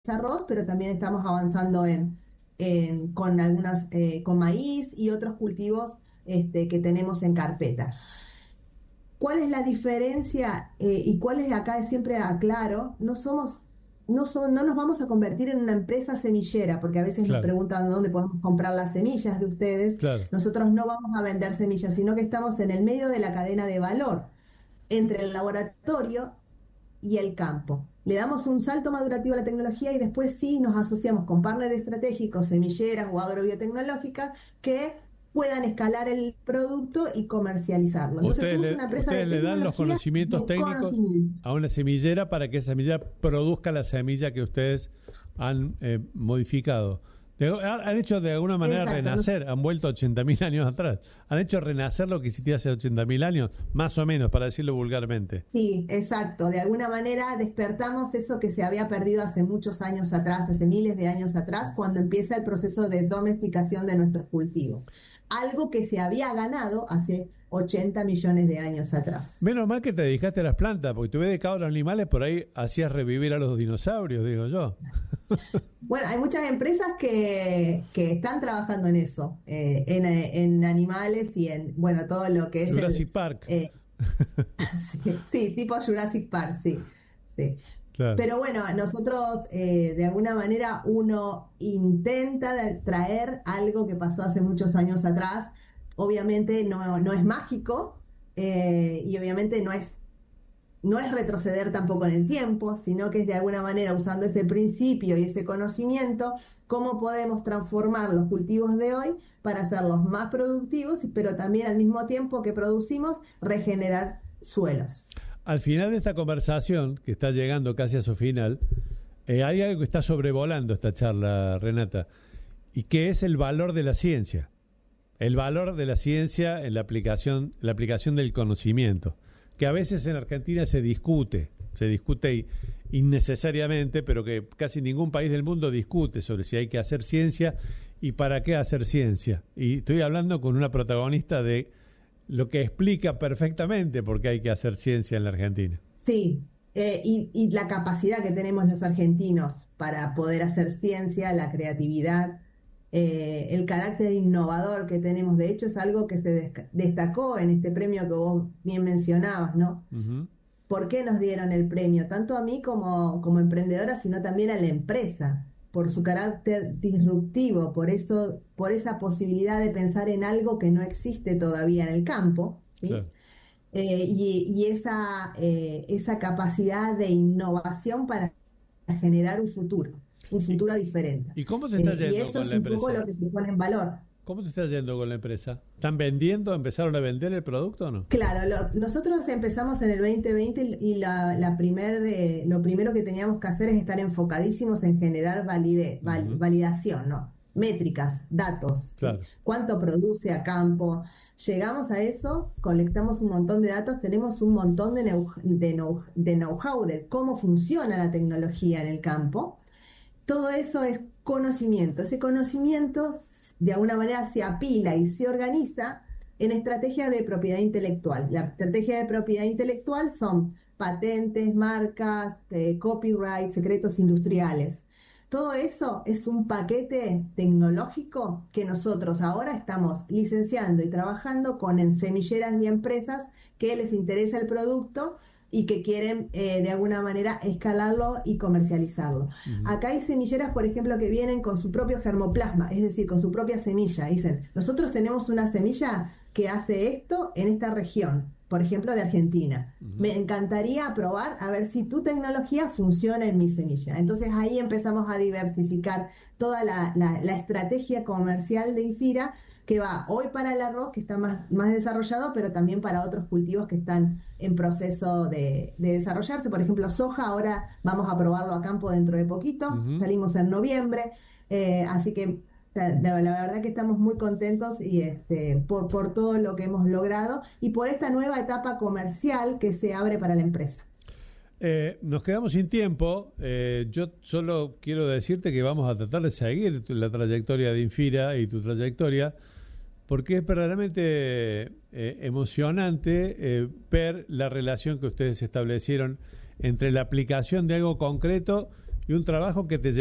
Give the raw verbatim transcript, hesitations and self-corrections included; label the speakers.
Speaker 1: arroz, pero también estamos avanzando en, en- con algunas, eh, con maíz y otros cultivos este, que tenemos en carpeta. ¿Cuál es la diferencia eh, y cuál es acá siempre aclaro? No somos, no son, no nos vamos a convertir en una empresa semillera, porque a veces nos
Speaker 2: Claro,
Speaker 1: preguntan dónde podemos comprar las semillas de ustedes.
Speaker 2: claro.
Speaker 1: Nosotros no vamos a vender semillas, sino que estamos en el medio de la cadena de valor entre el laboratorio y el campo. Le damos un salto madurativo a la tecnología y después sí nos asociamos con partners estratégicos, semilleras o agrobiotecnológicas que puedan escalar el producto y comercializarlo. Entonces
Speaker 2: Ustedes
Speaker 1: somos
Speaker 2: le,
Speaker 1: una empresa de
Speaker 2: ustedes le dan los
Speaker 1: tecnología
Speaker 2: conocimientos
Speaker 1: de
Speaker 2: técnicos
Speaker 1: conocimiento.
Speaker 2: a una semillera para que esa semilla produzca la semilla que ustedes han eh, modificado. De- han han hecho de alguna manera
Speaker 1: Exacto. Nos-
Speaker 2: renacer, han vuelto ochenta mil años atrás. Han hecho renacer lo que existía hace ochenta mil años, más o menos, para decirlo vulgarmente.
Speaker 1: Sí, exacto. De alguna manera despertamos eso que se había perdido hace muchos años atrás, hace miles de años atrás, cuando empieza el proceso de domesticación de nuestros cultivos. Algo que se había ganado hace ochenta millones de años atrás.
Speaker 2: Menos mal que te dedicaste a las plantas, porque te hubiera dedicado a los animales, por ahí hacías revivir a los dinosaurios, digo yo.
Speaker 1: Bueno, hay muchas empresas que, que están trabajando en eso, eh, en, eh, en animales y en, bueno, todo lo que es el,
Speaker 2: Jurassic Park.
Speaker 1: eh, sí, sí, tipo Jurassic Park, sí, sí.
Speaker 2: Claro.
Speaker 1: Pero bueno, nosotros eh, de alguna manera uno intenta de- traer algo que pasó hace muchos años atrás. Obviamente no, no es mágico eh, y obviamente no es no es retroceder tampoco en el tiempo, sino que es de alguna manera usando ese principio y ese conocimiento, cómo podemos transformar los cultivos de hoy para hacerlos más productivos, pero también al mismo tiempo que producimos, regenerar suelos.
Speaker 2: Al final de esta conversación, que está llegando casi a su final, eh, hay algo que está sobrevolando esta charla, Renata, y que es el valor de la ciencia. El valor de la ciencia en la aplicación, la aplicación del conocimiento, que a veces en Argentina se discute, se discute i- innecesariamente, pero que casi ningún país del mundo discute sobre si hay que hacer ciencia y para qué hacer ciencia. Y estoy hablando con una protagonista de lo que explica perfectamente por qué hay que hacer ciencia en la Argentina.
Speaker 1: Sí, eh, y, y la capacidad que tenemos los argentinos para poder hacer ciencia, la creatividad, eh, el carácter innovador que tenemos, de hecho es algo que se desca- destacó en este premio que vos bien mencionabas, ¿no?
Speaker 2: Ujú.
Speaker 1: ¿Por qué nos dieron el premio? Tanto a mí como, como emprendedora, sino también a la empresa, por su carácter disruptivo, por eso, por esa posibilidad de pensar en algo que no existe todavía en el campo, ¿sí?
Speaker 2: Claro.
Speaker 1: Eh, y, y esa, eh, esa capacidad de innovación para generar un futuro, un
Speaker 2: ¿Y,
Speaker 1: futuro diferente.
Speaker 2: y cómo te está
Speaker 1: Eh, y
Speaker 2: yendo
Speaker 1: eso
Speaker 2: con
Speaker 1: es
Speaker 2: la
Speaker 1: un poco
Speaker 2: empresa?
Speaker 1: lo que se pone en valor.
Speaker 2: ¿Cómo te está yendo con la empresa? ¿Están vendiendo? ¿Empezaron a vender el producto o no?
Speaker 1: Claro, lo- nosotros empezamos en el veinte veinte y la, la primer, eh, lo primero que teníamos que hacer es estar enfocadísimos en generar valide- val-
Speaker 2: Ujú.
Speaker 1: validación, ¿no? Métricas, datos, ¿sí?
Speaker 2: Claro.
Speaker 1: ¿Cuánto produce a campo? Llegamos a eso, colectamos un montón de datos, tenemos un montón de know- de know- de know-how de cómo funciona la tecnología en el campo. Todo eso es conocimiento. Ese conocimiento de alguna manera se apila y se organiza en estrategias de propiedad intelectual. La estrategia de propiedad intelectual son patentes, marcas, eh, copyright, secretos industriales. Todo eso es un paquete tecnológico que nosotros ahora estamos licenciando y trabajando con en semilleras y empresas que les interesa el producto y que quieren eh, de alguna manera escalarlo y comercializarlo.
Speaker 2: Ujú.
Speaker 1: Acá hay semilleras, por ejemplo, que vienen con su propio germoplasma, es decir, con su propia semilla. Dicen, nosotros tenemos una semilla que hace esto en esta región, por ejemplo, de Argentina.
Speaker 2: Ujú.
Speaker 1: Me encantaría probar a ver si tu tecnología funciona en mi semilla. Entonces ahí empezamos a diversificar toda la, la, la estrategia comercial de Infira que va hoy para el arroz, que está más, más desarrollado, pero también para otros cultivos que están en proceso de, de desarrollarse. Por ejemplo, soja, ahora vamos a probarlo a campo dentro de poquito,
Speaker 2: Ujú.
Speaker 1: salimos en noviembre, eh, así que la, la- la verdad que estamos muy contentos y este, por, por todo lo que hemos logrado y por esta nueva etapa comercial que se abre para la empresa.
Speaker 2: Eh, nos quedamos sin tiempo. Eh, yo solo quiero decirte que vamos a tratar de seguir tu- la trayectoria de Infira y tu trayectoria, porque es verdaderamente eh, emocionante eh, ver la relación que ustedes establecieron entre la aplicación de algo concreto y un trabajo que te